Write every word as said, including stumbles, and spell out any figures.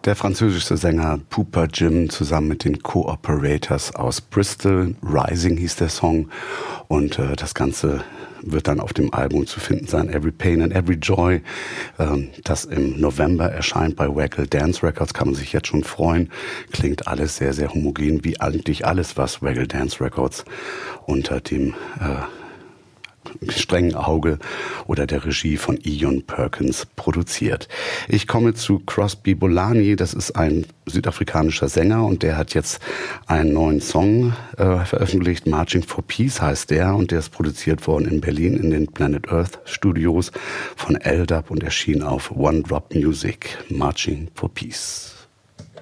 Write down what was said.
Der französische Sänger Poopa Jim zusammen mit den Co-Operators aus Bristol. Rising hieß der Song. Und äh, das Ganze wird dann auf dem Album zu finden sein, Every Pain and Every Joy. Ähm, das im November erscheint bei Waggle Dance Records, kann man sich jetzt schon freuen. Klingt alles sehr, sehr homogen, wie eigentlich alles, was Waggle Dance Records unter dem äh, strengen Auge oder der Regie von Ian Perkins produziert. Ich komme zu Crosby Bolani, das ist ein südafrikanischer Sänger und der hat jetzt einen neuen Song äh, veröffentlicht, Marching for Peace heißt der, und der ist produziert worden in Berlin in den Planet Earth Studios von L-Dub und erschien auf One Drop Music, Marching for Peace.